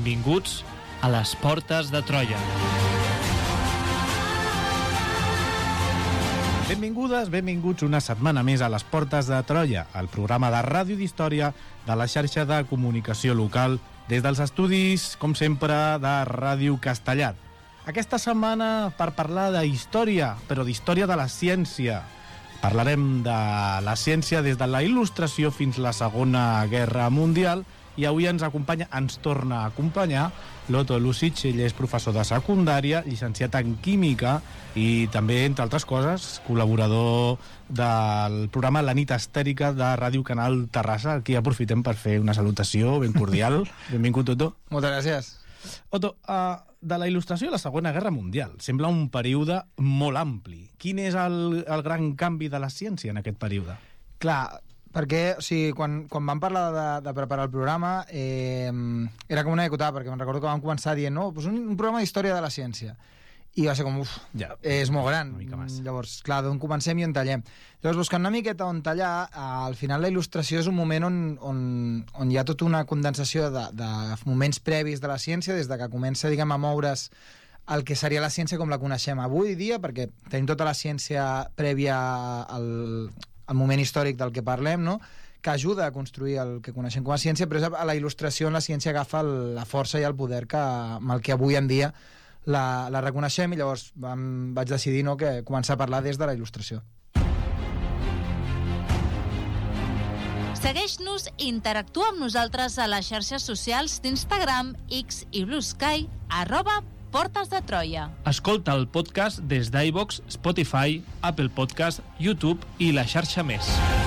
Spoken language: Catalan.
Benvinguts a les Portes de Troia. Benvingudes, benvinguts una setmana més a les Portes de Troia, el programa de ràdio d'història de la xarxa de comunicació local des dels estudis, com sempre, de Ràdio Castellar. Aquesta setmana per parlar de història, però d'història de la ciència. Parlarem de la ciència des de la il·lustració fins a la Segona Guerra Mundial i avui ens torna a acompanyar l'Otto Lucic. Ell és professor de secundària, llicenciat en química i també, entre altres coses, col·laborador del programa La nit estèrica de Ràdio Canal Terrassa. Aquí aprofitem per fer una salutació ben cordial. Benvingut, Otto. Moltes gràcies. Otto, de la il·lustració a la Segona Guerra Mundial sembla un període molt ampli. Quin és el gran canvi de la ciència en aquest període? Clar, perquè quan vam parlar de preparar el programa era com una dicotada, perquè me'n recordo que vam començar dient un programa d'història de la ciència, i va ser com, és molt gran. Llavors, clar, d'on comencem i on tallem. Llavors, buscant una miqueta on tallar, al final la il·lustració és un moment on hi ha tota una condensació de moments previs de la ciència, des de que comença, diguem, a moure's el que seria la ciència com la coneixem avui dia, perquè tenim tota la ciència prèvia al moment històric del que parlem, no?, que ajuda a construir el que coneixem com a ciència, però a la il·lustració la ciència agafa la força i el poder amb el que avui en dia la reconeixem, i llavors vaig decidir que començar a parlar des de la il·lustració. Segueix-nos i interactua amb nosaltres a les xarxes socials d'Instagram, X i Blue Sky, @Portes de Troia. Escolta el podcast des d'iVoox, Spotify, Apple Podcast, YouTube i la xarxa més.